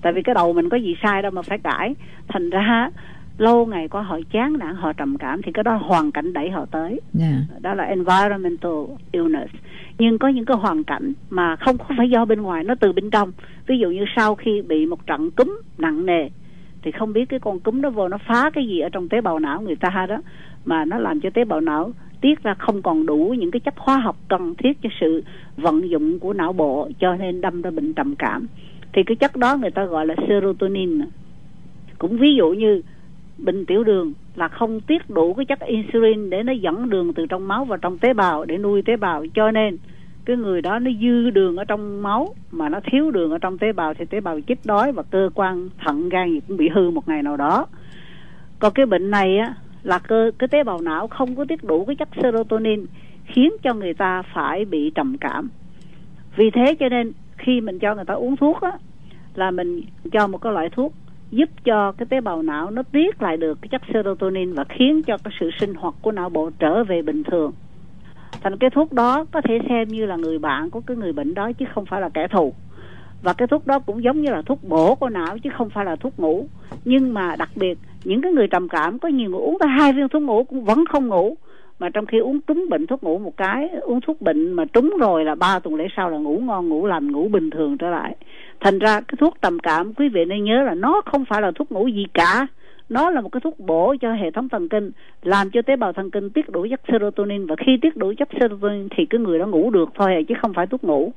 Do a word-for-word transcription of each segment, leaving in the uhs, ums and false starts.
tại vì cái đầu mình có gì sai đâu mà phải cãi. Thành ra lâu ngày qua họ chán nản, họ trầm cảm, thì cái đó hoàn cảnh đẩy họ tới. Yeah. Đó là environmental illness. Nhưng có những cái hoàn cảnh mà không phải do bên ngoài, nó từ bên trong. Ví dụ như sau khi bị một trận cúm nặng nề, thì không biết cái con cúm nó vô nó phá cái gì ở trong tế bào não người ta đó, mà nó làm cho tế bào não tiết ra không còn đủ những cái chất hóa học cần thiết cho sự vận dụng của não bộ, cho nên đâm ra bệnh trầm cảm. Thì cái chất đó người ta gọi là serotonin. Cũng ví dụ như bệnh tiểu đường là không tiết đủ cái chất insulin để nó dẫn đường từ trong máu vào trong tế bào để nuôi tế bào, cho nên cái người đó nó dư đường ở trong máu mà nó thiếu đường ở trong tế bào, thì tế bào chết đói và cơ quan thận gan gì cũng bị hư một ngày nào đó. Còn cái bệnh này á là cơ cái tế bào não không có tiết đủ cái chất serotonin, khiến cho người ta phải bị trầm cảm. Vì thế cho nên khi mình cho người ta uống thuốc á, là mình cho một cái loại thuốc giúp cho cái tế bào não nó tiết lại được cái chất serotonin và khiến cho cái sự sinh hoạt của não bộ trở về bình thường. Thành cái thuốc đó có thể xem như là người bạn của cái người bệnh đó, chứ không phải là kẻ thù. Và cái thuốc đó cũng giống như là thuốc bổ của não, chứ không phải là thuốc ngủ. Nhưng mà đặc biệt những cái người trầm cảm, có nhiều người uống tới hai viên thuốc ngủ cũng vẫn không ngủ, mà trong khi uống trúng bệnh thuốc ngủ một cái, uống thuốc bệnh mà trúng rồi là ba tuần lễ sau là ngủ ngon, ngủ lành, ngủ bình thường trở lại. Thành ra cái thuốc trầm cảm, quý vị nên nhớ là nó không phải là thuốc ngủ gì cả. Nó là một cái thuốc bổ cho hệ thống thần kinh, làm cho tế bào thần kinh tiết đủ chất serotonin, và khi tiết đủ chất serotonin thì cái người đó ngủ được thôi, chứ không phải thuốc ngủ.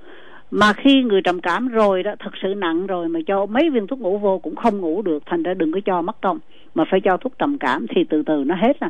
Mà khi người trầm cảm rồi đó, thật sự nặng rồi, mà cho mấy viên thuốc ngủ vô cũng không ngủ được. Thành ra đừng có cho mất công, mà phải cho thuốc trầm cảm thì từ từ nó hết à.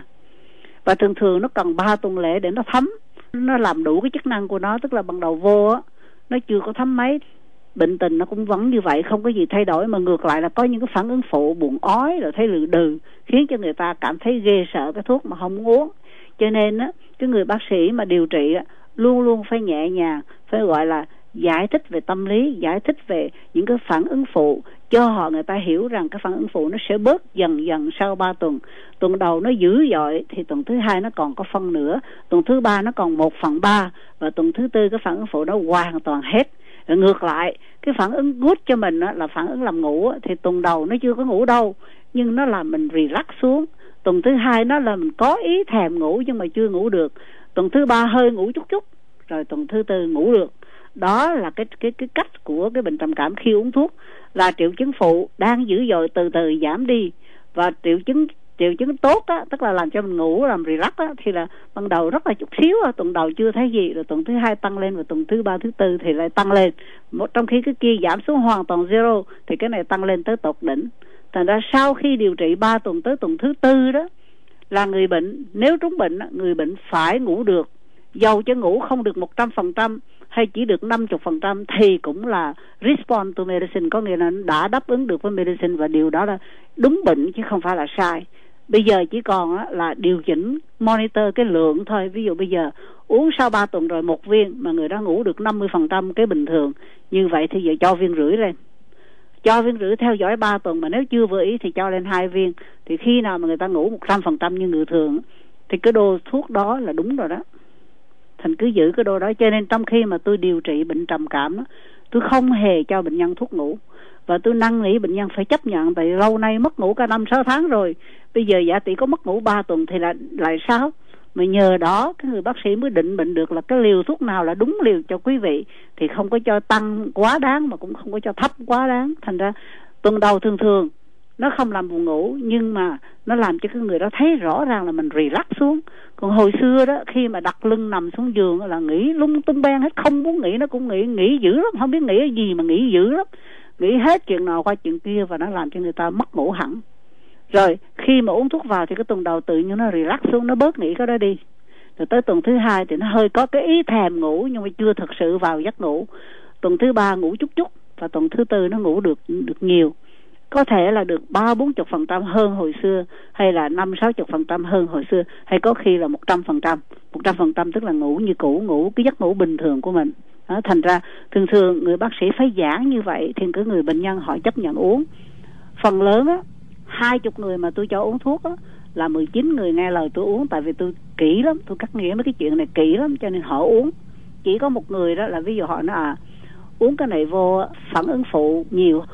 Và thường thường nó cần ba tuần lễ để nó thấm, nó làm đủ cái chức năng của nó. Tức là ban đầu vô á, nó chưa có thấm mấy, bệnh tình nó cũng vẫn như vậy, không có gì thay đổi, mà ngược lại là có những cái phản ứng phụ, buồn ói rồi thấy lừ đừ, khiến cho người ta cảm thấy ghê sợ cái thuốc mà không muốn uống. Cho nên á, cái người bác sĩ mà điều trị á, luôn luôn phải nhẹ nhàng, phải gọi là giải thích về tâm lý, giải thích về những cái phản ứng phụ, cho họ người ta hiểu rằng cái phản ứng phụ nó sẽ bớt dần dần sau ba tuần. Tuần đầu nó dữ dội thì tuần thứ hai nó còn có phân nửa, tuần thứ ba nó còn một phần ba, và tuần thứ tư cái phản ứng phụ nó hoàn toàn hết. Rồi ngược lại, cái phản ứng good cho mình á, là phản ứng làm ngủ á, thì tuần đầu nó chưa có ngủ đâu, nhưng nó làm mình relax xuống. Tuần thứ hai nó là mình có ý thèm ngủ nhưng mà chưa ngủ được. Tuần thứ ba hơi ngủ chút chút, rồi tuần thứ tư ngủ được. Đó là cái cái cái cách của cái bệnh trầm cảm khi uống thuốc, là triệu chứng phụ đang dữ dội từ từ giảm đi, và triệu chứng triệu chứng tốt á, tức là làm cho mình ngủ, làm relax á, thì là ban đầu rất là chút xíu, tuần đầu chưa thấy gì, rồi tuần thứ hai tăng lên, và tuần thứ ba thứ tư thì lại tăng lên. Một trong khi cái kia giảm xuống hoàn toàn zero, thì cái này tăng lên tới tột đỉnh. Thành ra sau khi điều trị ba tuần tới tuần thứ tư đó, là người bệnh nếu trúng bệnh, người bệnh phải ngủ được, dầu cho ngủ không được một trăm phần trăm hay chỉ được năm mươi phần trăm thì cũng là respond to medicine, có nghĩa là đã đáp ứng được với medicine, và điều đó là đúng bệnh chứ không phải là sai. Bây giờ chỉ còn là điều chỉnh, monitor cái lượng thôi. Ví dụ bây giờ uống sau ba tuần rồi một viên mà người đó ngủ được năm mươi phần trăm cái bình thường, như vậy thì giờ cho viên rưỡi lên, cho viên rưỡi theo dõi ba tuần, mà nếu chưa vừa ý thì cho lên hai viên. Thì khi nào mà người ta ngủ một trăm phần trăm như người thường thì cái đô thuốc đó là đúng rồi đó. Thành cứ giữ cái đô đó. Cho nên trong khi mà tôi điều trị bệnh trầm cảm đó, tôi không hề cho bệnh nhân thuốc ngủ, và tôi năn nỉ bệnh nhân phải chấp nhận, tại lâu nay mất ngủ cả năm sáu tháng rồi, bây giờ giả tỷ có mất ngủ ba tuần thì là lại sao? Mà nhờ đó cái người bác sĩ mới định bệnh được là cái liều thuốc nào là đúng liều cho quý vị, thì không có cho tăng quá đáng mà cũng không có cho thấp quá đáng. Thành ra tuần đầu thường thường nó không làm buồn ngủ, nhưng mà nó làm cho cái người đó thấy rõ ràng là mình relax xuống. Còn hồi xưa đó, khi mà đặt lưng nằm xuống giường là nghĩ lung tung beng hết, không muốn nghĩ nó cũng nghĩ, nghĩ dữ lắm, không biết nghĩ cái gì mà nghĩ dữ lắm, nghĩ hết chuyện nào qua chuyện kia, và nó làm cho người ta mất ngủ hẳn. Rồi khi mà uống thuốc vào thì cái tuần đầu tự nhiên nó relax xuống, nó bớt nghĩ cái đó đi. Rồi tới tuần thứ hai thì nó hơi có cái ý thèm ngủ, nhưng mà chưa thực sự vào giấc ngủ. Tuần thứ ba ngủ chút chút, và tuần thứ tư nó ngủ được được nhiều, có thể là được ba bốn chục phần trăm hơn hồi xưa, hay là năm sáu chục phần trăm hơn hồi xưa, hay có khi là một trăm phần trăm. Một trăm phần trăm tức là ngủ như cũ, ngủ cái giấc ngủ bình thường của mình. Đó, thành ra thường thường người bác sĩ phải giảng như vậy thì cái người bệnh nhân họ chấp nhận uống. Phần lớn á, hai chục người mà tôi cho uống thuốc á, là mười chín người nghe lời tôi uống, tại vì tôi kỹ lắm, tôi cắt nghĩa mấy cái chuyện này kỹ lắm, cho nên họ uống. Chỉ có một người đó là ví dụ họ nói à, uống cái này vô phản ứng phụ nhiều,